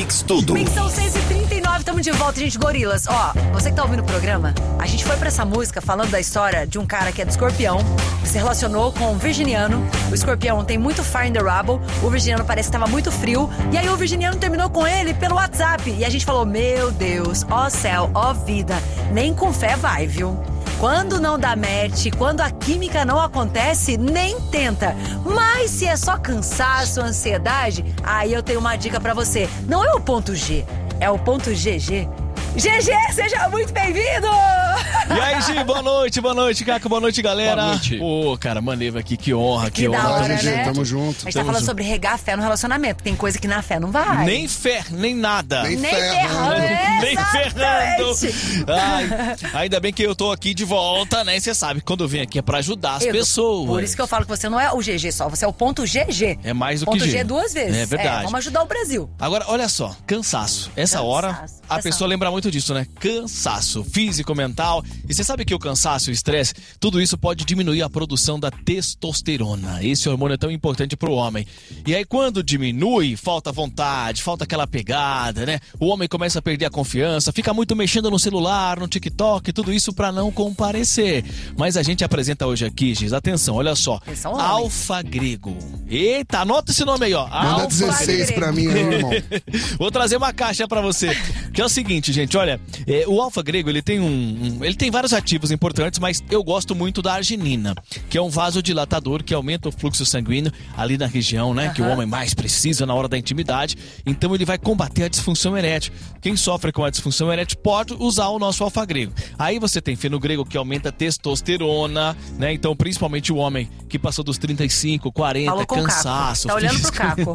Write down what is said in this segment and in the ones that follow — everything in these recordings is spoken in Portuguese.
Mix Tudo. Mix são 6h39, estamos de volta, gente. Gorilas, ó, você que tá ouvindo o programa, a gente foi pra essa música falando da história de um cara que é do Escorpião, que se relacionou com um virginiano. O Escorpião tem muito fire in the rubble, o virginiano parece que tava muito frio, e aí o virginiano terminou com ele pelo WhatsApp. E a gente falou, meu Deus, ó céu, ó vida, nem com fé vai, viu? Quando não dá match, quando a química não acontece, nem tenta. Mas se é só cansaço, ansiedade, aí eu tenho uma dica pra você. Não é o ponto G, é o ponto GG. GG, seja muito bem-vindo! E aí, Gi, boa noite, Caco, boa noite, galera. Boa noite. Pô, cara, Maneva aqui, que honra, que honra. Da hora, GG, né? tamo junto. A gente tá falando sobre regar a fé no relacionamento. Tem coisa que na fé não vai. Nem fé, nem nada. Nem Nem ferrando. ferrando. Nem ferrando. Exatamente. Ai, ainda bem que eu tô aqui de volta, né? Você sabe, quando eu venho aqui é pra ajudar as pessoas. Por isso que eu falo que você não é o GG só, você é o ponto GG. É mais do ponto que G. G duas vezes. É verdade. Vamos ajudar o Brasil. Agora, olha só, cansaço. Essa hora, a pessoa lembra muito disso, né? Cansaço físico, mental. E você sabe que o cansaço e o estresse, tudo isso pode diminuir a produção da testosterona. Esse hormônio é tão importante pro homem. E aí, quando diminui, falta vontade, falta aquela pegada, né? O homem começa a perder a confiança, fica muito mexendo no celular, no TikTok, tudo isso pra não comparecer. Mas a gente apresenta hoje aqui, Giz, atenção, olha só. Atenção, homem. Alfa Grego. Eita, anota esse nome aí, ó. Manda Alfa 16 pra mim, aí, irmão. Vou trazer uma caixa pra você. Que é o seguinte, gente, olha, o alfa grego, ele tem ele tem vários ativos importantes, mas eu gosto muito da arginina, que é um vasodilatador que aumenta o fluxo sanguíneo ali na região, né, que o homem mais precisa na hora da intimidade. Então ele vai combater a disfunção erétil. Quem sofre com a disfunção erétil pode usar o nosso alfa grego. Aí você tem fenogrego, que aumenta a testosterona, né? Então, principalmente o homem que passou dos 35, 40, Falou com cansaço. o Caco. Tá olhando pro Caco.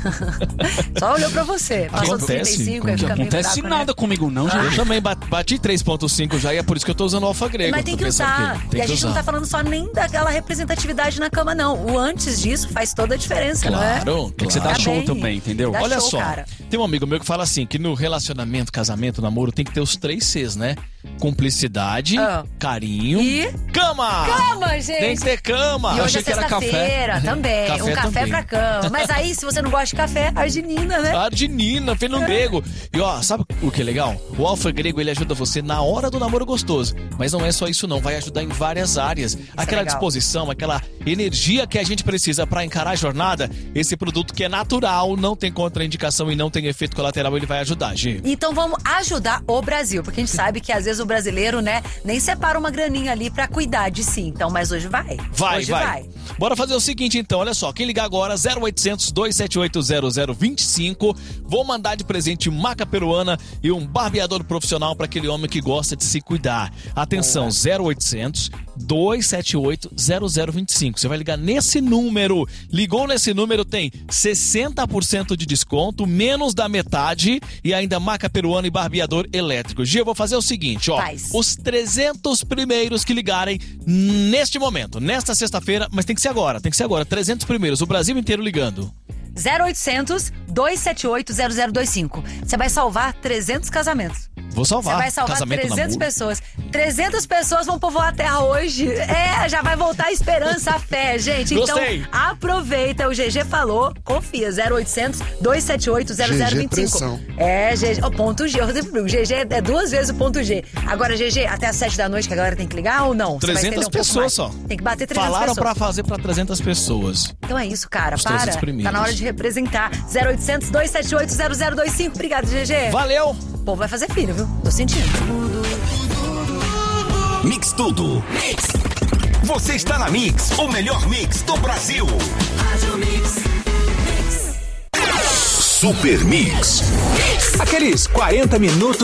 Só olhou pra você. Passou dos Acontece? 35, aí Não fica meio acontece fraco, nada né? comigo, não, gente. Eu também bati 3.5 já, e é por isso que eu tô usando o alfa grego. Mas tem Tô que pensando usar. que tem E a que gente usar. não tá falando só nem daquela representatividade na cama, não. O antes disso faz toda a diferença, não é? Claro, Tem que você Tá dar show bem. também, entendeu? Dá Olha show, só, cara. tem um amigo meu que fala assim, que no relacionamento, casamento, namoro, tem que ter os 3 Cs, né? Cumplicidade, carinho E? cama! Cama, gente! Tem que ter cama! E Eu hoje achei é que era sexta-feira também. Café Um café também. pra cama. Mas aí, se você não gosta de café, arginina, né? Arginina, fenogrego. E ó, sabe o que é legal? O alfa grego, ele ajuda você na hora do namoro gostoso. Mas não é só isso não, vai ajudar em várias áreas. Aquela legal. disposição, aquela energia que a gente precisa pra encarar a jornada. Esse produto que é natural, não tem contraindicação e não tem efeito colateral, ele vai ajudar, Gi. Então vamos ajudar o Brasil, porque a gente sabe que às vezes o brasileiro, né, nem separa uma graninha ali pra cuidar de si. Então, mas hoje vai. Hoje vai. Bora fazer o seguinte então, olha só, quem ligar agora 0800 278 0025, vou mandar de presente maca peruana e um barbeador profissional para aquele homem que gosta de se cuidar. Atenção, 0800 278 0025. Você vai ligar nesse número. Ligou nesse número, tem 60% de desconto, menos da metade e ainda maca peruana e barbeador elétrico. Gia, eu vou fazer o seguinte, ó. Faz. Os 300 primeiros que ligarem neste momento, nesta sexta-feira, mas tem que ser agora, 300 primeiros, o Brasil inteiro ligando. 0800 278 0025. Você vai salvar 300 casamentos. Vou salvar. Você vai salvar Casamento, 300 namoro. pessoas. 300 pessoas vão povoar a terra hoje. Já vai voltar a esperança, a fé, gente. Gostei. Então, aproveita. O GG falou, confia. 0800 278 0025. pressão. GG. O ponto G. O GG é 2 vezes o ponto G. Agora, GG, até às 7 da noite que a galera tem que ligar ou não? Você vai 300 estender um pouco pessoas mais? só. Tem que bater 300 Falaram pessoas. pra fazer pra 300 pessoas. Então é isso, cara. Os Para. 300 primeiros. Tá na hora de representar. 0800 278 0025. Obrigado, GG. Valeu! O povo vai fazer filho, viu? Tô sentindo. Mix Tudo. Você está na Mix, o melhor mix do Brasil. Super Mix. Aqueles 40 minutos